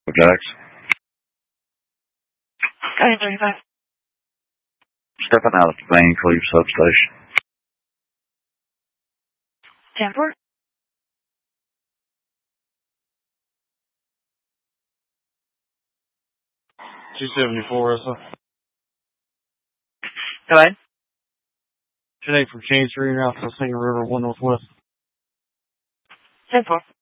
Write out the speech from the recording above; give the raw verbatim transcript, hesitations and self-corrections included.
Jax. Go ahead, thirty-five. Stepping out of the Van Cleve substation. ten four. two seventy-four, Russell. Go ahead. Today from King Street, South Singing River, one Northwest. ten four.